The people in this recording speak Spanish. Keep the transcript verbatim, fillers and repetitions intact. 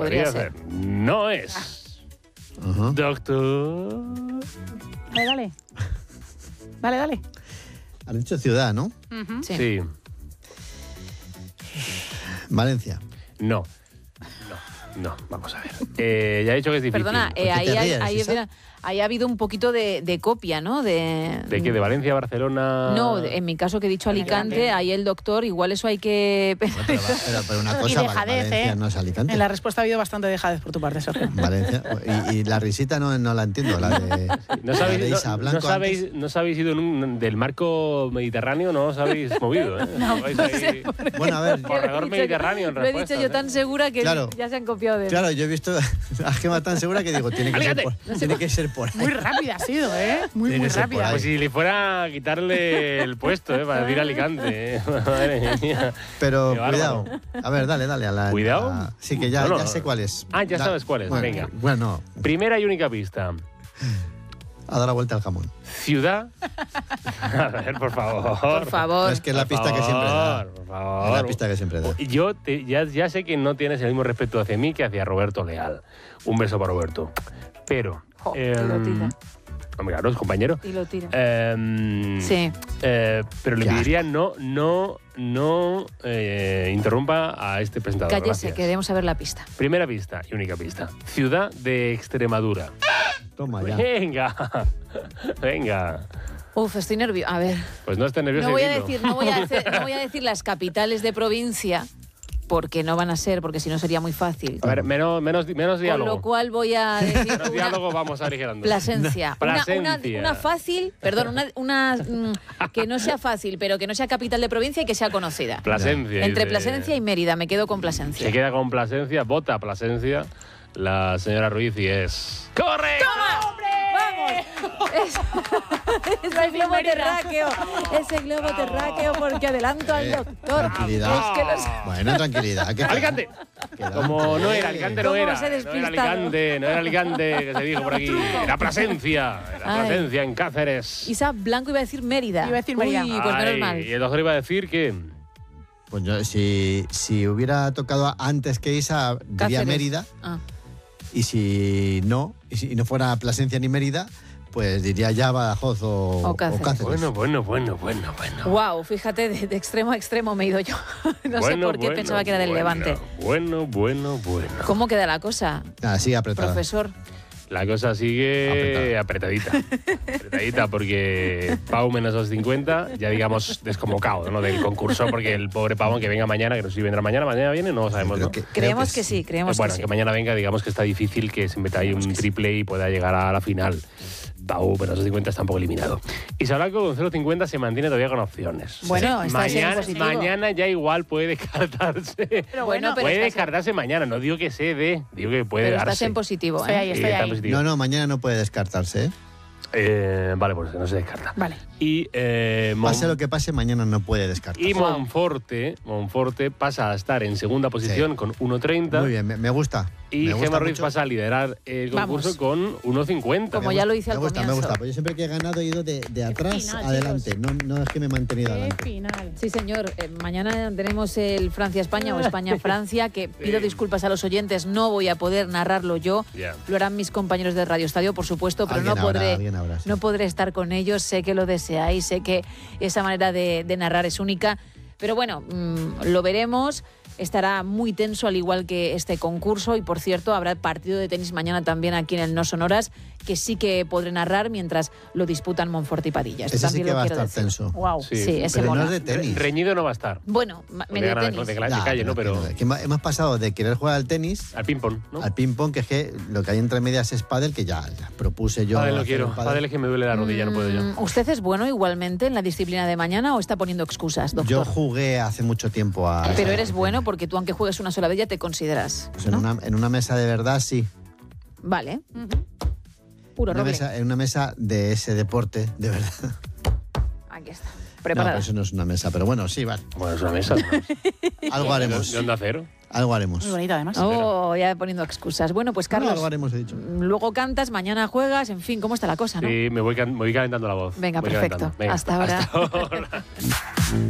Podría, Podría ser. ser. No es. Ajá. Doctor. Dale, dale. Dale, dale. Han dicho ciudad, ¿no? Ujú. Sí. Sí. Valencia. No. No, no. Vamos a ver. Eh, ya he dicho que es difícil. Perdona, ¿Por eh, qué ahí, te hay- ríes, ahí- Isa? ahí ha habido un poquito de, de copia, ¿no? De, ¿De qué? ¿De Valencia, Barcelona? No, en mi caso que he dicho Alicante, Alicante. ahí el doctor, igual eso hay que... Bueno, pero, pero- pero una Y cosa, dejadez, Valencia ¿eh? no es Alicante. En la respuesta ha habido bastante dejadez por tu parte, Sergio. Valencia. Y, y la risita no, no la entiendo, la de, ¿No la sabéis, de Isa no, Blanco no sabéis, antes. no os habéis ido en un- del marco mediterráneo? No os habéis movido, ¿eh? No, Vais no ahí- sé por qué. Bueno, a ver, Corredor Lo he dicho mediterráneo en yo- Lo he dicho respuestas, yo ¿eh? tan segura que Claro. ya se han copiado de mí. claro, yo he visto a Gema tan segura que digo, tiene que, ser Alicante. por, tiene que ser por ahí. Muy rápida ha sido, ¿eh? Muy, Tiene muy que ser por rápida. ahí. Pues si le fuera a quitarle el puesto, ¿eh? Para decir Alicante, ¿eh? Madre mía. Pero Qué bárbaro. cuidado. A ver, dale, dale. A la, ¿Cuidado? a- sí, que ya, No, no. ya sé cuál es. Ah, ya Da- sabes cuál es, bueno, venga. Bueno, Primera y única pista. a dar la vuelta al jamón. Ciudad. A ver, por favor. Por favor. No, es que es la Por pista que siempre da. favor, Por Es favor. la pista que siempre da. Yo te- ya, ya sé que no tienes el mismo respeto hacia mí que hacia Roberto Leal. Un beso para Roberto. Pero. Jo, em, y lo tira. hombre, claro, es compañero. Y lo tira. Em, Sí. eh, pero le Qué pediría no, no, no eh, interrumpa a este presentador. Cállese, Gracias. queremos saber la pista. Primera pista y única pista. Ciudad de Extremadura. Toma ya. Venga, venga. Uf, estoy nerviosa. A ver. Pues no estés nervioso. No voy, a dilo. decir, no, voy a decir, no voy a decir las capitales de provincia, porque no van a ser, porque si no sería muy fácil. A ver, menos, menos, menos Con diálogo. lo cual voy a decir Menos una- diálogo vamos aligerando. Plasencia. Una, una, Plasencia. una fácil, perdón, una, una, mm, que no sea fácil, pero que no sea capital de provincia y que sea conocida. Plasencia. Entre dice. Plasencia y Mérida, me quedo con Plasencia. Se queda con Plasencia, vota Plasencia. La señora Ruiz y es. ¡Corre! ¡Vamos! Es, ese globo terráqueo, ese globo terráqueo, porque adelanto al Eh, doctor. tranquilidad. Es que los- Bueno, tranquilidad. ¿qué tal? ¡Alicante! Queda- Como no era, Alicante no ¿Cómo era. os he No era despistado? Alicante, no era Alicante que se dijo por aquí. Era Plasencia. Era Ay. Plasencia en Cáceres. Isa Blanco iba a decir Mérida. Iba a decir Mérida. Uy, pues menos Ay, mal. Y el doctor iba a decir que. Pues yo, si, si hubiera tocado antes que Isa, diría Cáceres. Mérida. Ah. Y si no, y si no fuera Plasencia ni Mérida, pues diría ya Badajoz o, O Cáceres. Bueno, bueno, bueno, bueno, bueno. Wow, fíjate, de, de extremo a extremo me he ido yo. No sé Bueno, por qué bueno, pensaba que era del bueno, Levante. Bueno, bueno, bueno. ¿Cómo queda la cosa, Nada, sigue apretada. profesor? La cosa sigue apretadita. Apretadita porque Pau menos dos cincuenta, ya digamos desconvocado, ¿no? Del concurso, porque el pobre Pau, aunque venga mañana, que no sé si vendrá mañana, mañana viene, no lo sabemos, Creo ¿no? que- creo Creemos que sí, creemos bueno, que sí. que mañana venga, digamos que está difícil que se meta ahí un triple y pueda llegar a la final. Pau menos dos cincuenta está un poco eliminado. Isabel Blanco con cero cincuenta se mantiene todavía con opciones. Bueno, está siendo mañana, positivo. mañana ya igual puede descartarse. Pero Bueno, bueno, pero puede estás- descartarse mañana, no digo que se dé, digo que puede Pero darse. estás en positivo, Estoy ¿eh? ahí, Sí, estoy está ahí. positivo. No, no, mañana no puede descartarse, ¿eh? Eh, vale, pues no se descarta. Vale. Y, eh, Mon- Pase lo que pase, mañana no puede descartarse. y Monforte, Monforte pasa a estar en segunda posición Sí. con uno treinta. Muy bien, me, me gusta. Y me gusta Gemma Ruiz mucho. pasa a liderar el concurso Vamos. con uno cincuenta. Como Me ya gusta, lo hice me al gusta, comienzo. Me gusta, pues yo siempre que he ganado he ido de, de atrás final, adelante. No, no es que me he mantenido Qué adelante. final. Sí, señor. Eh, mañana tenemos el Francia-España o España-Francia, que pido disculpas a los oyentes, no voy a poder narrarlo yo. Ya. Lo harán mis compañeros de Radio Estadio, por supuesto, pero no Alguien habrá, podré, alguien habrá, sí. no podré estar con ellos. Sé que lo deseáis, sé que esa manera de, de narrar es única. Pero bueno, mmm, lo veremos. Estará muy tenso, al igual que este concurso. Y por cierto, habrá partido de tenis mañana también aquí en el No Sonoras, que sí que podré narrar mientras lo disputan Monforte y Padilla. Esto Ese sí también que lo va a quiero estar decir. tenso. Wow. Sí. Sí, ese Pero mola. no es de tenis. Reñido no va a estar. Bueno, ma- De medio ganas, tenis. de, de Ya, calle, ¿no? que Pero que hemos hemos pasado de querer jugar al tenis al ping-pong, ¿no? al ping-pong, que es que lo que hay entre medias es pádel, que ya, ya propuse yo. Pádel no hacer quiero. un pádel. Pádel es que me duele la rodilla, no puedo yo. Mm, ¿Usted es bueno igualmente en la disciplina de mañana o está poniendo excusas, doctor? Yo jugué hace mucho tiempo a... Pero eres bueno porque tú, aunque juegues una sola vez, ya te consideras. Pues en, ¿no? una, en una mesa de verdad, sí. Vale. Ujú. Puro Una roble. mesa, en una mesa de ese deporte, de verdad. Aquí está. No, Preparada. pero eso no es una mesa, pero bueno, sí, vale. Bueno, es una mesa. ¿no? Algo haremos. ¿De onda cero? Algo haremos. Muy bonita, además. Oh, ya poniendo excusas. Bueno, pues No, Carlos, algo haremos, he dicho. luego cantas, mañana juegas, en fin, ¿cómo está la cosa, no? Sí, me voy, can- me voy calentando la voz. Venga, Voy perfecto. calentando. Venga, Hasta ahora. Hasta ahora.